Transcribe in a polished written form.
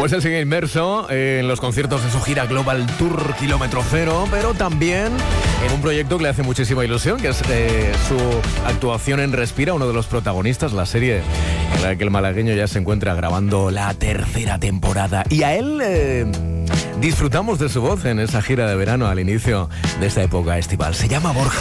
Pues él sigue inmerso en los conciertos de su gira Global Tour Kilómetro Cero, pero también en un proyecto que le hace muchísima ilusión, que es su actuación en Respira, uno de los protagonistas, la serie en la que el malagueño ya se encuentra grabando la tercera temporada. Y a él disfrutamos de su voz en esa gira de verano al inicio de esta época estival. Se llama Borja.